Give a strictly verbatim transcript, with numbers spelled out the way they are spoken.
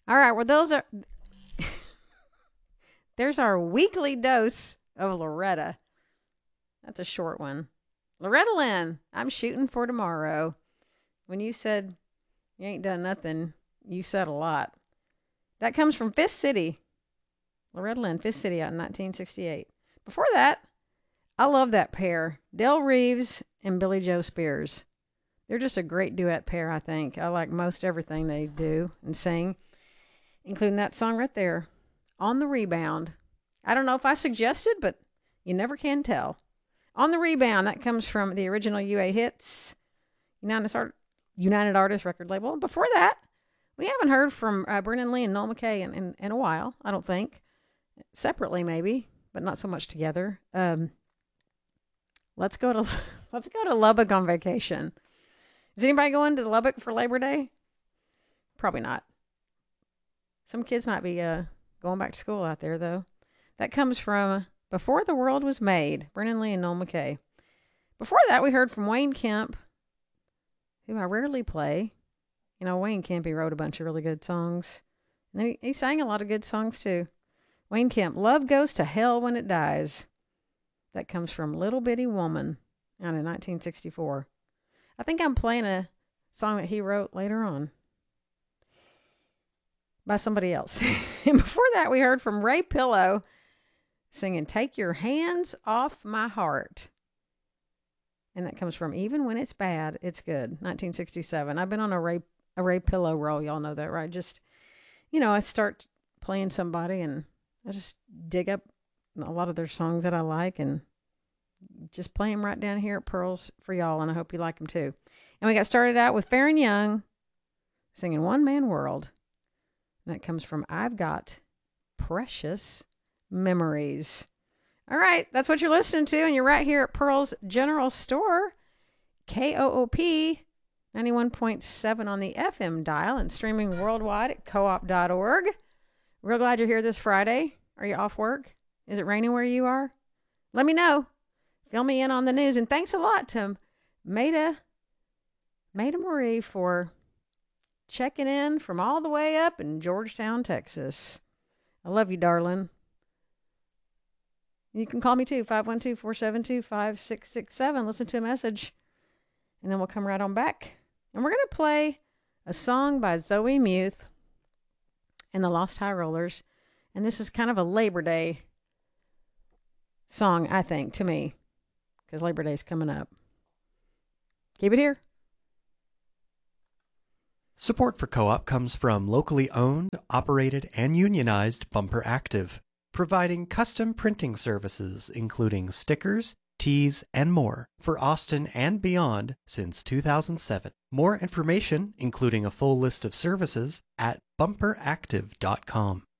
All right, well, those are... There's our weekly dose of Loretta. That's a short one. Loretta Lynn, I'm shooting for tomorrow. When you said you ain't done nothing, you said a lot. That comes from Fist City. Loretta Lynn, Fist City out in nineteen sixty-eight. Before that, I love that pair. Del Reeves and Billy Joe Spears. They're just a great duet pair, I think. I like most everything they do and sing, including that song right there, On the Rebound. I don't know if I suggested, but you never can tell. On the Rebound, that comes from the original U A Hits, United, Art- United Artists record label. And before that, we haven't heard from uh, Brennan Lee and Noel McKay in, in, in a while, I don't think. Separately, maybe, but not so much together. Um, let's go to let's go to Lubbock on vacation. Is anybody going to Lubbock for Labor Day? Probably not. Some kids might be uh, going back to school out there, though. That comes from Before the World Was Made, Brennan Lee and Noel McKay. Before that, we heard from Wayne Kemp, who I rarely play. You know, Wayne Kemp, he wrote a bunch of really good songs. And then he, he sang a lot of good songs, too. Wayne Kemp, Love Goes to Hell When It Dies. That comes from Little Bitty Woman out in nineteen sixty-four. I think I'm playing a song that he wrote later on by somebody else. And before that, we heard from Ray Pillow singing Take Your Hands Off My Heart. And that comes from Even When It's Bad, It's Good, nineteen sixty-seven. I've been on a Ray, a Ray Pillow roll. Y'all know that, right? Just, you know, I start playing somebody and I just dig up a lot of their songs that I like and just play them right down here at Pearls for y'all, and I hope you like them too. And we got started out with Farron Young singing One Man World. And that comes from I've Got Precious Memories. All right, that's what you're listening to, and you're right here at Pearls General Store, K O O P ninety-one point seven on the F M dial and streaming worldwide at co op dot org. Real glad you're here this Friday. Are you off work? Is it raining where you are? Let me know. Fill me in on the news. And thanks a lot to Maida, Maida Marie for checking in from all the way up in Georgetown, Texas. I love you, darling. You can call me too, five one two, four seven two, five six six seven. Listen to a message, and then we'll come right on back. And we're going to play a song by Zoe Muth and the Lost High Rollers. And this is kind of a Labor Day song, I think, to me, because Labor Day's coming up. Keep it here. Support for Co-op comes from locally owned, operated, and unionized Bumper Active, providing custom printing services including stickers, tees, and more for Austin and beyond since two thousand seven. More information, including a full list of services, at bumper active dot com.